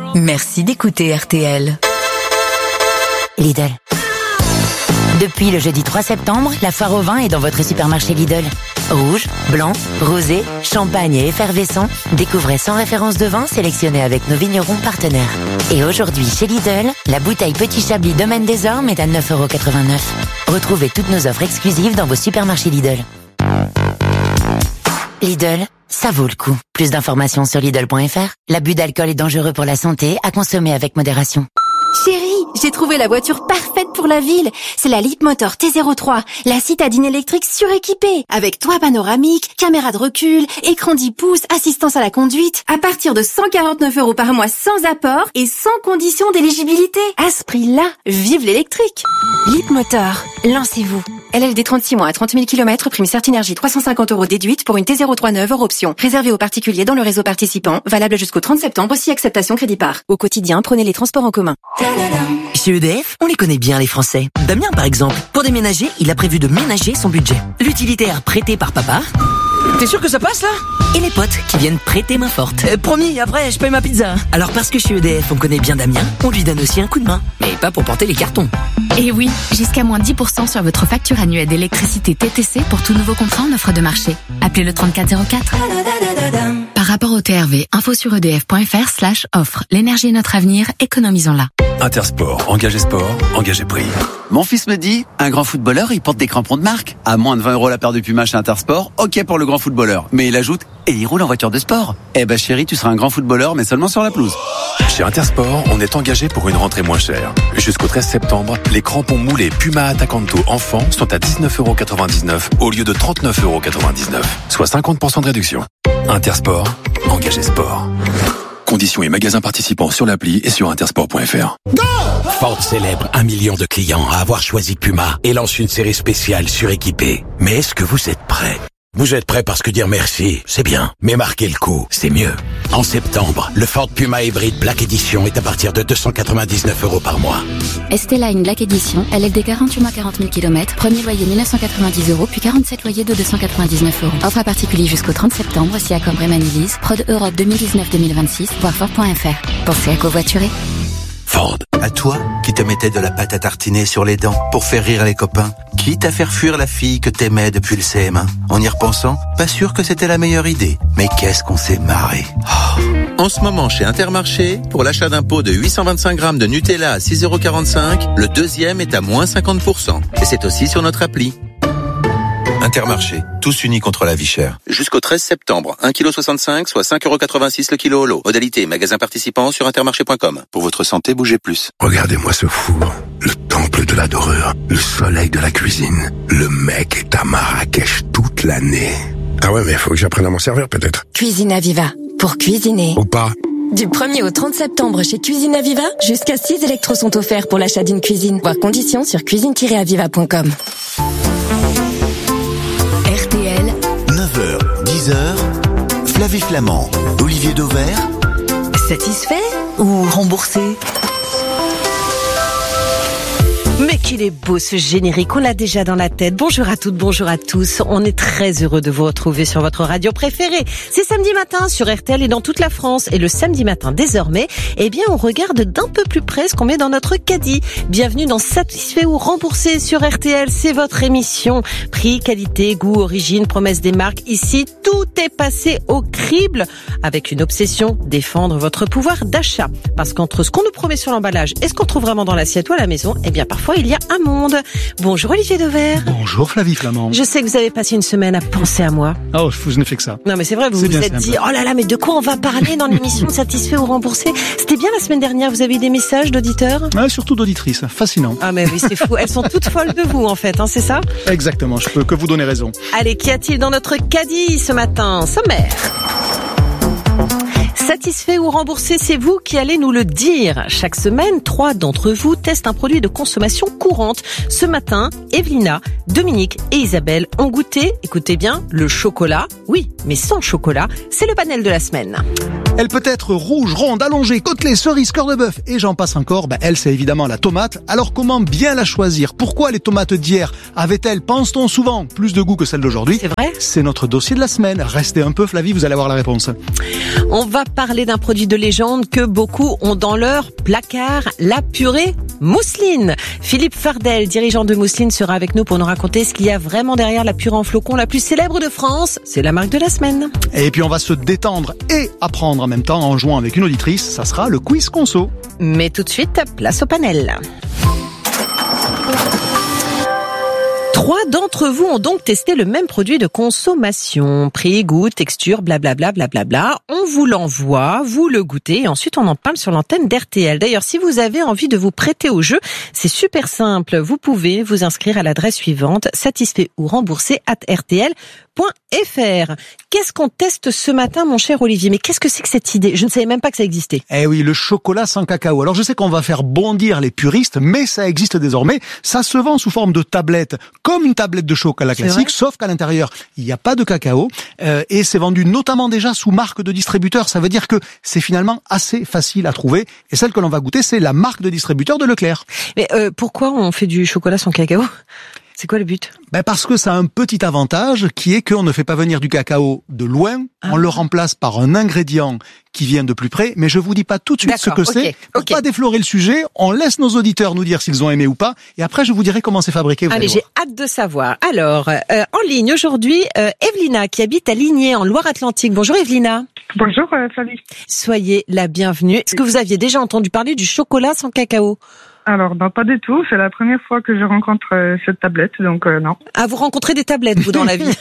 Merci d'écouter RTL. Lidl. Depuis le jeudi 3 septembre, la foire au vin est dans votre supermarché Lidl. Rouge, blanc, rosé, champagne et effervescent. Découvrez 100 références de vin sélectionnées avec nos vignerons partenaires. Et aujourd'hui, chez Lidl, la bouteille Petit Chablis Domaine des Ormes est à 9,89 €. Retrouvez toutes nos offres exclusives dans vos supermarchés Lidl. Lidl, ça vaut le coup. Plus d'informations sur Lidl.fr. L'abus d'alcool est dangereux pour la santé, à consommer avec modération. Chérie, j'ai trouvé la voiture parfaite pour la ville. C'est la Leapmotor T03, la citadine électrique suréquipée, avec toit panoramique, caméra de recul, écran 10 pouces, assistance à la conduite, à partir de 149 € par mois sans apport et sans condition d'éligibilité. À ce prix-là, vive l'électrique. Leapmotor, lancez-vous. LLD 36 mois à 30 000 km, prime Certinergie 350 € déduite pour une T03 neuve hors option. Réservé aux particuliers dans le réseau participant, valable jusqu'au 30 septembre, si acceptation crédit par. Au quotidien, prenez les transports en commun. Chez EDF, on les connaît bien les Français. Damien par exemple, pour déménager, il a prévu de ménager son budget. L'utilitaire prêté par papa. T'es sûr que ça passe là? Et les potes qui viennent prêter main forte. Promis, après je paye ma pizza. Alors parce que chez EDF on connaît bien Damien, on lui donne aussi un coup de main. Mais pas pour porter les cartons. Et oui, jusqu'à moins 10% sur votre facture annuelle d'électricité TTC pour tout nouveau contrat en offre de marché. Appelez le 3404. Par rapport au TRV, info sur edf.fr/offre. L'énergie est notre avenir, économisons-la. Intersport, engagé sport, engagé prix. Mon fils me dit, un grand footballeur, il porte des crampons de marque. À moins de 20 € la paire de Puma chez Intersport, ok pour le grand footballeur. Mais il ajoute, et il roule en voiture de sport. Eh ben chérie, tu seras un grand footballeur, mais seulement sur la pelouse. Chez Intersport, on est engagé pour une rentrée moins chère. Jusqu'au 13 septembre, les crampons moulés Puma Attacanto enfants sont à 19,99 € au lieu de 39,99 €, soit 50% de réduction. Intersport, engagé sport. Conditions et magasins participants sur l'appli et sur intersport.fr. Ford célèbre 1 million de clients à avoir choisi Puma et lance une série spéciale suréquipée. Mais est-ce que vous êtes prêts? Vous êtes prêts parce que dire merci, c'est bien. Mais marquer le coup, c'est mieux. En septembre, le Ford Puma Hybrid Black Edition est à partir de 299 € par mois. ST-Line Black Edition, LLD 48 mois 40 000 km, premier loyer 1990 €, puis 47 loyers de 299 €. Offre à particulier jusqu'au 30 septembre, si accord Bremen Lease, Prod Europe 2019-2026, voir Ford.fr. Pensez à covoiturer. Ford. À toi, qui te mettais de la pâte à tartiner sur les dents pour faire rire les copains, quitte à faire fuir la fille que t'aimais depuis le CM1. En y repensant, pas sûr que c'était la meilleure idée. Mais qu'est-ce qu'on s'est marré. Oh. En ce moment, chez Intermarché, pour l'achat d'un pot de 825 grammes de Nutella à 6,45 €, le deuxième est à moins 50%. Et c'est aussi sur notre appli. Intermarché, tous unis contre la vie chère. Jusqu'au 13 septembre, 1,65 kg, soit 5,86 € le kilo au lot. Modalité, magasin participant sur intermarché.com. Pour votre santé, bougez plus. Regardez-moi ce four, le temple de la dorure, le soleil de la cuisine. Le mec est à Marrakech toute l'année. Ah ouais, mais faut que j'apprenne à m'en servir peut-être. Cuisine Aviva, pour cuisiner. Ou pas. Du 1er au 30 septembre chez Cuisine Aviva, jusqu'à 6 électros sont offerts pour l'achat d'une cuisine. Voir conditions sur cuisine-aviva.com. RTL, 9h, 10h, Flavie Flamand, Olivier Dauvert. satisfait ou remboursé? Mais qu'il est beau ce générique, on l'a déjà dans la tête. Bonjour à toutes, bonjour à tous. On est très heureux de vous retrouver sur votre radio préférée. C'est samedi matin sur RTL et dans toute la France. Et le samedi matin, désormais, eh bien, on regarde d'un peu plus près ce qu'on met dans notre caddie. Bienvenue dans Satisfait ou Remboursé sur RTL. C'est votre émission. Prix, qualité, goût, origine, promesse des marques. Ici, tout est passé au crible avec une obsession, défendre votre pouvoir d'achat. Parce qu'entre ce qu'on nous promet sur l'emballage et ce qu'on trouve vraiment dans l'assiette ou à la maison, eh bien, parfois, il y a un monde. Bonjour Olivier Dauvert. Bonjour Flavie Flamand. Je sais que vous avez passé une semaine à penser à moi. Oh, je n'ai fait que ça. Non mais c'est vrai, vous vous êtes dit, oh là là, mais de quoi on va parler dans l'émission Satisfait ou Remboursé? C'était bien la semaine dernière, vous avez eu des messages d'auditeurs? Ouais, surtout d'auditrices, fascinant. Ah mais oui, c'est fou, elles sont toutes folles de vous en fait, hein, c'est ça? Exactement, je peux que vous donner raison. Allez, qu'y a-t-il dans notre caddie ce matin? Sommaire. Satisfait ou remboursé, c'est vous qui allez nous le dire. Chaque semaine, 3 d'entre vous testent un produit de consommation courante. Ce matin, Evelina, Dominique et Isabelle ont goûté, écoutez bien, le chocolat. Oui, mais sans chocolat, c'est le panel de la semaine. Elle peut être rouge, ronde, allongée, côtelée, cerise, cœur de bœuf et j'en passe encore. Elle, c'est évidemment la tomate. Alors comment bien la choisir? Pourquoi les tomates d'hier avaient-elles, pense-t-on souvent, plus de goût que celles d'aujourd'hui? C'est vrai? C'est notre dossier de la semaine. Restez un peu Flavie, vous allez avoir la réponse. On va parler d'un produit de légende que beaucoup ont dans leur placard, la purée mousseline. Philippe Fardel, dirigeant de Mousseline, sera avec nous pour nous raconter ce qu'il y a vraiment derrière la purée en flocons la plus célèbre de France. C'est la marque de la semaine. Et puis on va se détendre et apprendre en même temps en jouant avec une auditrice. Ça sera le quiz conso. Mais tout de suite, place au panel. 3 d'entre vous ont donc testé le même produit de consommation. Prix, goût, texture, blablabla, blablabla. On vous l'envoie, vous le goûtez et ensuite on en parle sur l'antenne d'RTL. D'ailleurs, si vous avez envie de vous prêter au jeu, c'est super simple. Vous pouvez vous inscrire à l'adresse suivante, satisfait ou remboursé @rtl.fr. Qu'est-ce qu'on teste ce matin, mon cher Olivier? Mais qu'est-ce que c'est que cette idée? Je ne savais même pas que ça existait. Eh oui, le chocolat sans cacao. Alors je sais qu'on va faire bondir les puristes, mais ça existe désormais. Ça se vend sous forme de tablette, comme une tablette de chocolat classique, sauf qu'à l'intérieur, il n'y a pas de cacao. Et c'est vendu notamment déjà sous marque de distributeur. Ça veut dire que c'est finalement assez facile à trouver. Et celle que l'on va goûter, c'est la marque de distributeur de Leclerc. Mais pourquoi on fait du chocolat sans cacao? C'est quoi le but? Parce que ça a un petit avantage qui est qu'on ne fait pas venir du cacao de loin, on le remplace par un ingrédient qui vient de plus près, mais je vous dis pas tout de suite ce que c'est. Pour pas déflorer le sujet, on laisse nos auditeurs nous dire s'ils ont aimé ou pas, et après je vous dirai comment c'est fabriqué. Allez, j'ai hâte de savoir. Alors, en ligne aujourd'hui, Evelina qui habite à Ligné en Loire-Atlantique. Bonjour Evelina. Bonjour, salut. Soyez la bienvenue. Est-ce que vous aviez déjà entendu parler du chocolat sans cacao? Alors, non, pas du tout. C'est la première fois que je rencontre cette tablette, donc non. Ah, vous rencontrez des tablettes, vous, dans la vie?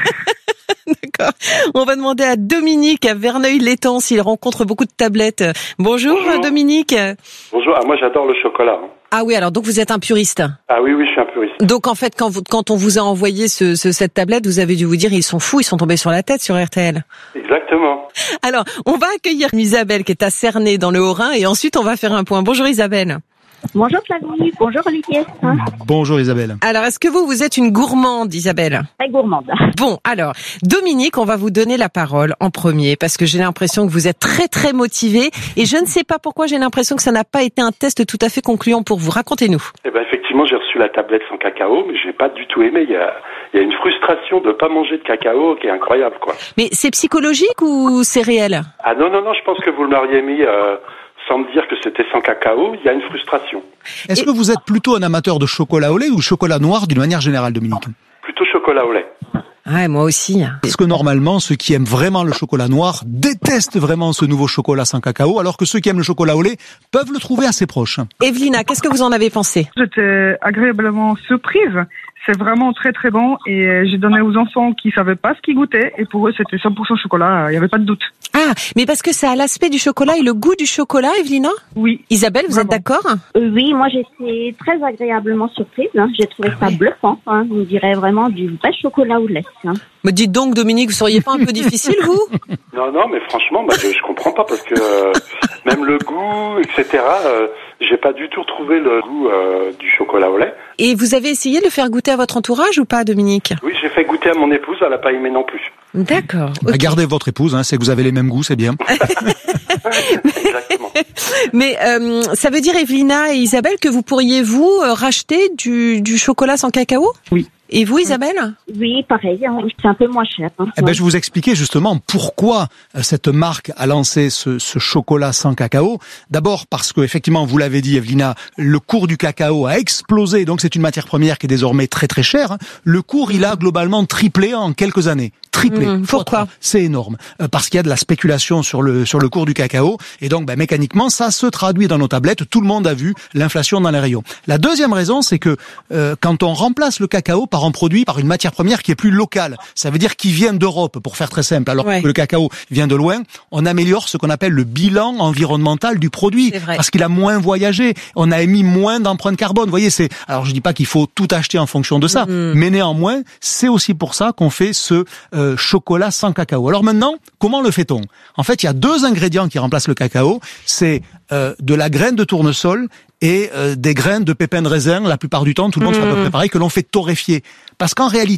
D'accord. On va demander à Dominique, à Verneuil-l'Étang, s'il rencontre beaucoup de tablettes. Bonjour. Dominique. Bonjour. Ah, moi, j'adore le chocolat. Ah oui, alors donc vous êtes un puriste. Ah oui, je suis un puriste. Donc en fait, quand on vous a envoyé cette tablette, vous avez dû vous dire, ils sont fous, ils sont tombés sur la tête sur RTL. Exactement. Alors, on va accueillir Isabelle qui est à Cernay dans le Haut-Rhin et ensuite on va faire un point. Bonjour Isabelle. Bonjour Flavie, bonjour Olivier. Bonjour Isabelle. Alors, est-ce que vous êtes une gourmande, Isabelle? Très gourmande. Bon, alors, Dominique, on va vous donner la parole en premier parce que j'ai l'impression que vous êtes très très motivé et je ne sais pas pourquoi j'ai l'impression que ça n'a pas été un test tout à fait concluant pour vous. Racontez-nous. Effectivement, j'ai reçu la tablette sans cacao, mais j'ai pas du tout aimé. Il y a une frustration de pas manger de cacao qui est incroyable, quoi. Mais c'est psychologique ou c'est réel? Ah non, je pense que vous m'auriez mis sans me dire que c'était sans cacao, il y a une frustration. Est-ce que vous êtes plutôt un amateur de chocolat au lait ou chocolat noir d'une manière générale, Dominique? Plutôt chocolat au lait. Ouais, moi aussi. Parce que normalement, ceux qui aiment vraiment le chocolat noir détestent vraiment ce nouveau chocolat sans cacao, alors que ceux qui aiment le chocolat au lait peuvent le trouver assez proche. Evelina, qu'est-ce que vous en avez pensé? J'étais agréablement surprise. C'est vraiment très très bon et j'ai donné aux enfants qui savaient pas ce qu'ils goûtaient et pour eux c'était 100% chocolat, il n'y avait pas de doute. Ah, mais parce que ça a l'aspect du chocolat et le goût du chocolat, Evelina? Oui. Isabelle, vous êtes d'accord? Oui, moi j'étais très agréablement surprise. J'ai trouvé ça bluffant. On dirait vraiment du vrai chocolat au lait. Mais dites donc, Dominique, vous seriez pas un peu difficile, vous? Non, mais franchement, je comprends pas parce que même le goût, etc., j'ai pas du tout retrouvé le goût du chocolat au lait. Et vous avez essayé de le faire goûter à votre entourage ou pas, Dominique? Oui, j'ai fait goûter à mon épouse, elle a pas aimé non plus. D'accord. Okay. Gardez votre épouse, c'est que vous avez les mêmes goûts, c'est bien. Exactement. Mais ça veut dire, Evelina et Isabelle, que vous pourriez, vous, racheter du chocolat sans cacao? Oui. Et vous, Isabelle? Oui, pareil, c'est un peu moins cher. Je vais vous expliquer justement pourquoi cette marque a lancé ce chocolat sans cacao. D'abord parce que, effectivement, vous l'avez dit, Evelina, le cours du cacao a explosé, donc c'est une matière première qui est désormais très très chère. Le cours, il a globalement triplé en quelques années. Triplé. Pourquoi? C'est énorme. Parce qu'il y a de la spéculation sur le cours du cacao. Et donc, mécaniquement, ça se traduit dans nos tablettes. Tout le monde a vu l'inflation dans les rayons. La deuxième raison, c'est que quand on remplace le cacao par un produit, par une matière première qui est plus locale, ça veut dire qui vient d'Europe, pour faire très simple, alors que le cacao vient de loin, on améliore ce qu'on appelle le bilan environnemental du produit. Parce qu'il a moins voyagé. On a émis moins d'empreintes carbone. Vous voyez, alors je dis pas qu'il faut tout acheter en fonction de ça. Mais néanmoins, c'est aussi pour ça qu'on fait ce chocolat sans cacao. Alors maintenant, comment le fait-on? En fait, il y a 2 ingrédients qui remplacent le cacao. C'est de la graine de tournesol et des graines de pépins de raisin. La plupart du temps, tout le monde fait à peu près pareil, que l'on fait torréfier. Parce qu'en réalité,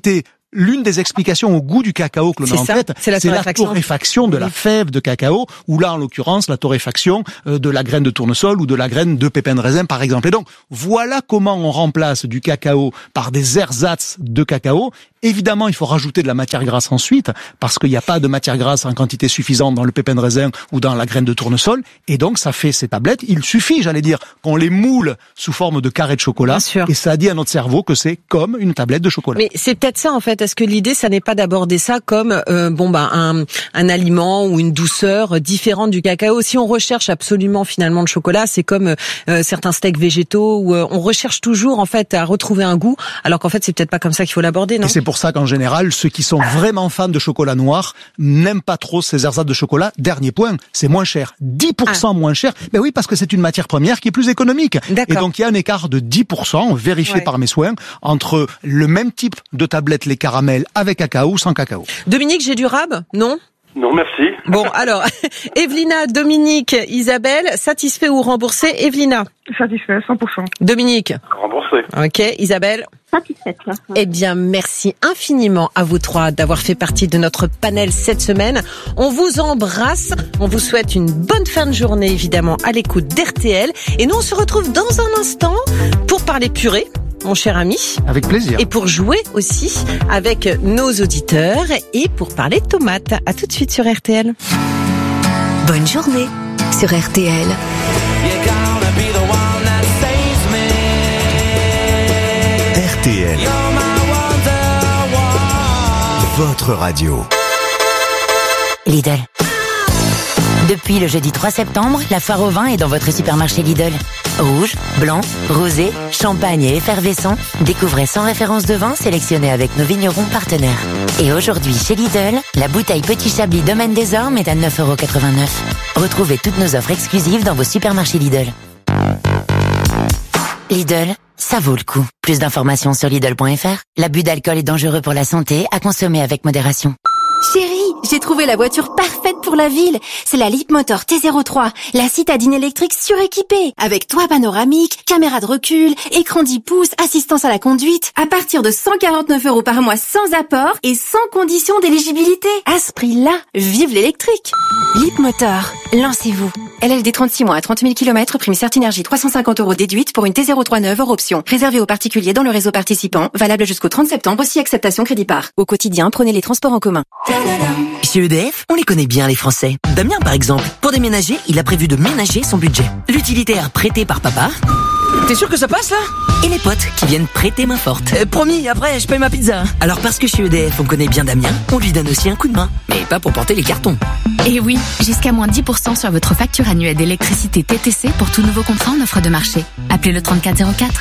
l'une des explications au goût du cacao que l'on a en tête, c'est la torréfaction de la fève de cacao, ou là, en l'occurrence, la torréfaction de la graine de tournesol ou de la graine de pépin de raisin, par exemple. Et donc, voilà comment on remplace du cacao par des ersatz de cacao. Évidemment, il faut rajouter de la matière grasse ensuite, parce qu'il n'y a pas de matière grasse en quantité suffisante dans le pépin de raisin ou dans la graine de tournesol. Et donc, ça fait ces tablettes. Il suffit, j'allais dire, qu'on les moule sous forme de carrés de chocolat. Et ça dit à notre cerveau que c'est comme une tablette de chocolat. Mais c'est peut-être ça, en fait. Est-ce que l'idée, ça n'est pas d'aborder ça comme un aliment ou une douceur différente du cacao? Si on recherche absolument finalement le chocolat, c'est comme certains steaks végétaux où on recherche toujours en fait à retrouver un goût, alors qu'en fait c'est peut-être pas comme ça qu'il faut l'aborder, non? Et c'est pour ça qu'en général, ceux qui sont vraiment fans de chocolat noir n'aiment pas trop ces ersatz de chocolat. Dernier point, c'est moins cher, 10% moins cher. Mais oui, parce que c'est une matière première qui est plus économique. Et donc il y a un écart de 10% vérifié par mes soins entre le même type de tablette les caramels avec cacao ou sans cacao. Dominique, j'ai du rab? Non? Non, merci. Bon, alors, Evelyna, Dominique, Isabelle, satisfait ou remboursé? Evelyna? Satisfait, 100%. Dominique? Remboursé. Ok, Isabelle? Satisfaite. Eh bien, merci infiniment à vous trois d'avoir fait partie de notre panel cette semaine. On vous embrasse, on vous souhaite une bonne fin de journée, évidemment, à l'écoute d'RTL. Et nous, on se retrouve dans un instant pour parler purée, mon cher ami. Avec plaisir. Et pour jouer aussi avec nos auditeurs et pour parler tomates. À tout de suite sur RTL. Bonne journée sur RTL. RTL, votre radio. Lidl. Depuis le jeudi 3 septembre, la foire au vin est dans votre supermarché Lidl. Rouge, blanc, rosé, champagne et effervescent, découvrez 100 références de vin sélectionnées avec nos vignerons partenaires. Et aujourd'hui, chez Lidl, la bouteille Petit Chablis Domaine des Ormes est à 9,89 €. Retrouvez toutes nos offres exclusives dans vos supermarchés Lidl. Lidl, ça vaut le coup. Plus d'informations sur Lidl.fr. L'abus d'alcool est dangereux pour la santé, à consommer avec modération. Chérie, j'ai trouvé la voiture parfaite pour la ville. C'est la Leapmotor T03, la citadine électrique suréquipée, avec toit panoramique, caméra de recul, écran 10 pouces, assistance à la conduite, à partir de 149 € par mois sans apport et sans condition d'éligibilité. À ce prix-là, vive l'électrique. Leapmotor, lancez-vous. LLD 36 mois à 30 000 km, prime Certinergie 350 € déduite pour une T03 neuve hors option. Réservé aux particuliers dans le réseau participant, valable jusqu'au 30 septembre, aussi acceptation crédit par. Au quotidien, prenez les transports en commun. Chez EDF, on les connaît bien les Français. Damien par exemple, pour déménager, il a prévu de ménager son budget. L'utilitaire prêté par papa. T'es sûr que ça passe là? Et les potes qui viennent prêter main forte. Promis, après je paye ma pizza. Alors parce que chez EDF on connaît bien Damien, on lui donne aussi un coup de main. Mais pas pour porter les cartons. Et oui, jusqu'à moins 10% sur votre facture annuelle d'électricité TTC pour tout nouveau contrat en offre de marché. Appelez le 3404.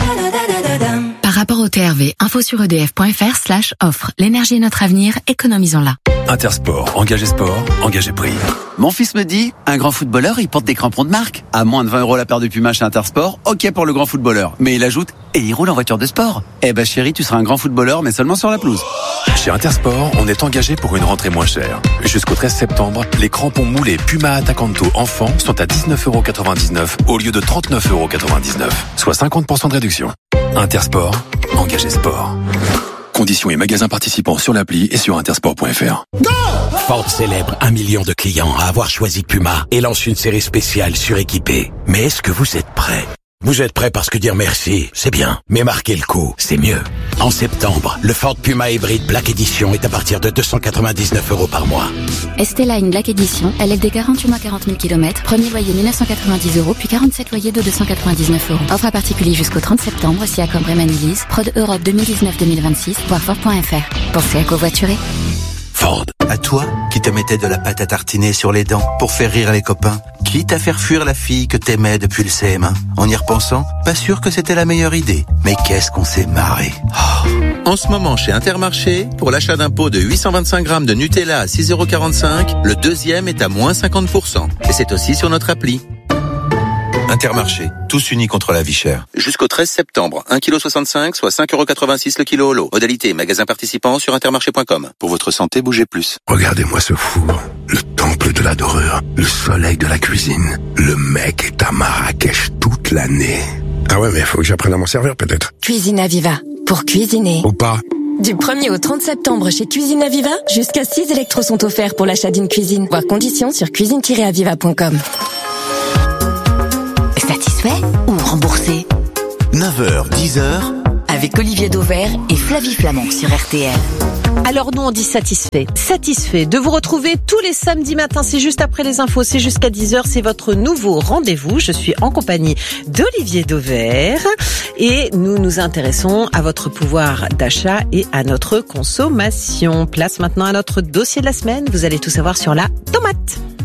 Par rapport au TRV, info sur edf.fr/offre. L'énergie est notre avenir, économisons-la. Intersport, engagé sport, engagé prix. Mon fils me dit, un grand footballeur, il porte des crampons de marque. À moins de 20 € la paire de Puma chez Intersport, ok pour le grand footballeur. Mais il ajoute, et il roule en voiture de sport. Eh ben chérie, tu seras un grand footballeur, mais seulement sur la pelouse. Chez Intersport, on est engagé pour une rentrée moins chère. Jusqu'au 13 septembre, les crampons moulés Puma Attacanto enfants sont à 19,99 € au lieu de 39,99 €, soit 50% de réduction. Intersport, engagé sport. Conditions et magasins participants sur l'appli et sur intersport.fr. Ford célèbre 1 million de clients à avoir choisi Puma et lance une série spéciale suréquipée. Mais est-ce que vous êtes prêts? Vous êtes prêts parce que dire merci, c'est bien, mais marquer le coup, c'est mieux. En septembre, le Ford Puma Hybrid Black Edition est à partir de 299 € par mois. Esteline Black Edition, LLD 48 mois 40 000 km, premier loyer 1990 €, puis 47 loyers de 299 €. Offre à particulier jusqu'au 30 septembre, si à Bremanilis, Prod Europe 2019-2026, voir Ford.fr. Pensez à covoiturer. Ford. À toi, qui te mettais de la pâte à tartiner sur les dents pour faire rire les copains, quitte à faire fuir la fille que t'aimais depuis le CM1. En y repensant, pas sûr que c'était la meilleure idée. Mais qu'est-ce qu'on s'est marré. Oh. En ce moment, chez Intermarché, pour l'achat d'un pot de 825 grammes de Nutella à 6,45 €, le deuxième est à moins 50%. Et c'est aussi sur notre appli. Intermarché, tous unis contre la vie chère. Jusqu'au 13 septembre, 1,65 kg, soit 5,86 € le kilo holo. Modalité, magasin participant sur intermarché.com. Pour votre santé, bougez plus. Regardez-moi ce four, le temple de la dorure, le soleil de la cuisine. Le mec est à Marrakech toute l'année. Ah ouais, mais faut que j'apprenne à m'en servir peut-être. Cuisine Aviva, pour cuisiner. Ou pas. Du 1er au 30 septembre chez Cuisine Aviva, jusqu'à 6 électros sont offerts pour l'achat d'une cuisine. Voir conditions sur cuisine-aviva.com. Satisfait ou remboursé? 9h, 10h. Avec Olivier Dauvert et Flavie Flamand sur RTL. Alors nous on dit satisfait. Satisfait de vous retrouver tous les samedis matins. C'est juste après les infos, c'est jusqu'à 10h. C'est votre nouveau rendez-vous. Je suis en compagnie d'Olivier Dauvert et nous nous intéressons à votre pouvoir d'achat et à notre consommation. Place maintenant à notre dossier de la semaine. Vous allez tout savoir sur la tomate.